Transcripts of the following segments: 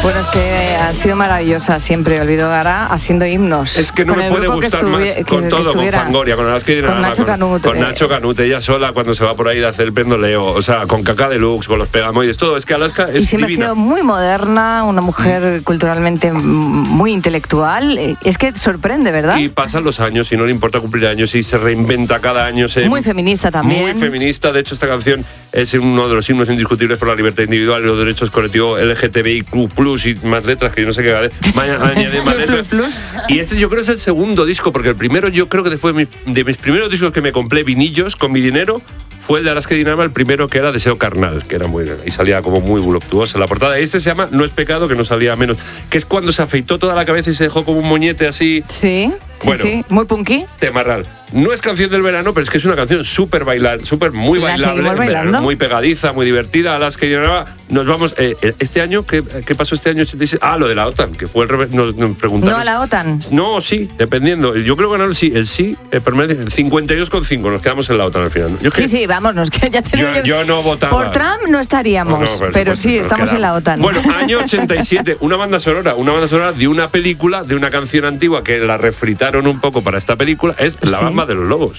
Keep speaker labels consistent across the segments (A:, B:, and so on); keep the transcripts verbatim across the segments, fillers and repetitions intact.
A: Bueno, es que ha sido maravillosa siempre, Olvido Gara, haciendo himnos.
B: Es que no
A: con
B: me puede gustar
A: estuvi-
B: más
A: que,
B: con
A: que
B: todo, con Fangoria, con Alaska y
A: con
B: Dinarama,
A: Nacho Canut.
B: Con
A: eh.
B: Nacho Canut, ella sola cuando se va por ahí de hacer el pendoleo, o sea, con Caca Deluxe, con los Pegamoides, todo. Es que Alaska es
A: Y siempre
B: divina.
A: ha sido muy moderna, una mujer culturalmente muy intelectual. Es que sorprende, ¿verdad?
B: Y pasan los años y no le importa cumplir años y se reinventa cada año. Se,
A: Muy feminista también.
B: Muy feminista. De hecho, esta canción es uno de los himnos indiscutibles por la libertad individual y los derechos colectivos L G T B I Q plus, y más letras que yo no sé qué va a decir. Añade más letras.
A: Plus, plus.
B: Y este yo creo es el segundo disco, porque el primero yo creo que fue de mis, de mis primeros discos que me compré vinillos con mi dinero. Fue el de Alaska y Dinarama, el primero, que era Deseo Carnal, que era muy, y salía como muy voluptuosa la portada. Este se llama No es pecado, que no salía menos, que es cuando se afeitó toda la cabeza y se dejó como un moñete así.
A: Sí, sí,
B: Bueno.
A: sí, muy punky.
B: Temarral. No es canción del verano, pero es que es una canción súper bailar, súper muy
A: ¿La
B: bailable,
A: seguimos bailando?
B: muy pegadiza, muy divertida. Alaska y Dinarama. Nos vamos. Eh, este año, ¿qué, ¿qué pasó este año ochenta y seis? Ah, lo de la OTAN, que fue el revés. Nos, nos preguntaron.
A: No a la OTAN.
B: No, sí, dependiendo. Yo creo que ganaron sí. El sí eh, permanece en cincuenta y dos coma cinco. Nos quedamos en la OTAN al final. Yo
A: Sí,
B: que-
A: sí, vámonos, que ya te
B: Yo,
A: digo
B: yo no votaba.
A: Por Trump no estaríamos,
B: No, no, por
A: pero
B: supuesto,
A: sí,
B: nos
A: estamos en la
B: quedamos.
A: OTAN.
B: Bueno, año ochenta y siete, una banda sonora, una banda sonora de una película, de una canción antigua que la refritaron un poco para esta película, es La
A: Sí.
B: Bamba de los Lobos.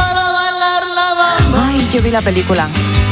A: Ay, yo vi la película.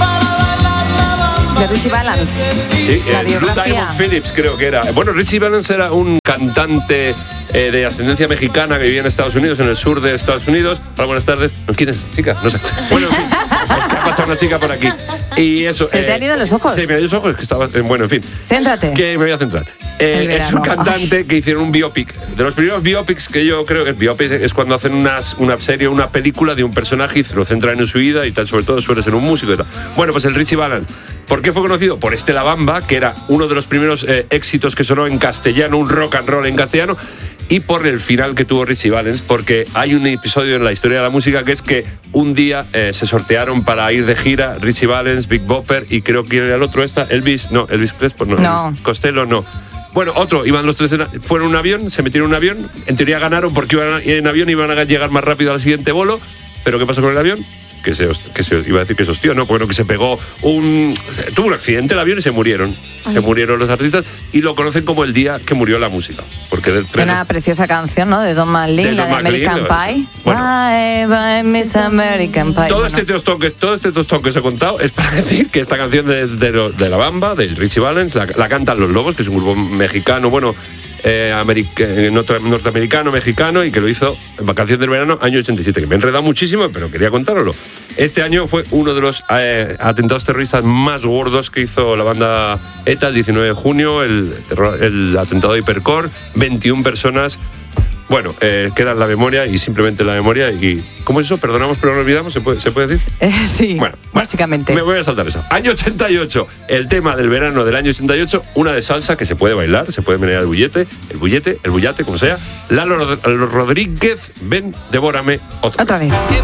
A: De Richie Valens.
B: Sí,
A: La
B: eh, Blue
A: biografía.
B: Diamond Phillips creo que era. Bueno, Richie Valens era un cantante eh, de ascendencia mexicana que vivía en Estados Unidos, en el sur de Estados Unidos. Hola, buenas tardes. ¿Quién es? ¿Chica? No sé. Bueno, en fin, es que ha pasado una chica por aquí. Y eso.
A: ¿Se te han ido los ojos?
B: Se me han ido los ojos, que estaba. eh, Bueno, en fin.
A: Céntrate.
B: Que me voy a centrar. Eh,
A: El
B: es un
A: verano.
B: cantante que hicieron un biopic. De los primeros biopics que yo creo que el biopic es cuando hacen unas, una serie, una película de un personaje y se lo centran en su vida y tal, sobre todo suele ser un músico y tal. Bueno, pues el Richie Valens. ¿Por qué fue conocido? Por este La Bamba, que era uno de los primeros eh, éxitos que sonó en castellano, un rock and roll en castellano, y por el final que tuvo Richie Valens, porque hay un episodio en la historia de la música que es que un día eh, se sortearon para ir de gira Richie Valens, Big Bopper y creo que era el otro esta, Elvis, no, Elvis Crespo, no,
A: No.
B: Elvis Costello, no. Bueno, otro, iban los tres, en, fueron en un avión, se metieron en un avión, en teoría ganaron porque iban a- en avión iban a llegar más rápido al siguiente bolo, pero ¿qué pasó con el avión? Que se, que se iba a decir que se hostió, no, porque no, que se pegó un... Tuvo un accidente el avión y se murieron. Se murieron los artistas y lo conocen como el día que murió la música. Porque del tren-
A: Una preciosa canción, ¿no? De Don McLean,
B: De
A: la
B: Don
A: de American
B: McLean,
A: Pie.
B: bueno.
A: Bye, bye, Miss American Pie.
B: Todo
A: Bueno.
B: este tostón que, todo este tostón que os he contado es para decir que esta canción de, de, lo- de La Bamba, de Richie Valens, la, la cantan Los Lobos, que es un grupo mexicano, bueno, eh, americ- eh, norte- norteamericano, mexicano, y que lo hizo en Vacación del Verano, año ochenta y siete, que me he enredado muchísimo, pero quería contároslo. Este año fue uno de los eh, atentados terroristas más gordos que hizo la banda ETA, el diecinueve de junio, el, terror- el atentado de Hipercore, veintiuna personas. Bueno, eh, queda en la memoria y simplemente en la memoria. Y ¿cómo es eso? ¿Perdonamos pero no olvidamos? ¿Se puede, ¿se puede decir?
A: Eh, sí,
B: Bueno,
A: básicamente.
B: Me voy a saltar eso. Año ochenta y ocho, el tema del verano del año ochenta y ocho, una de salsa que se puede bailar, se puede menear el bullete, el bullete, el bullate, como sea. Lalo Rod- Rodríguez, ven, devórame otra,
A: Otra vez.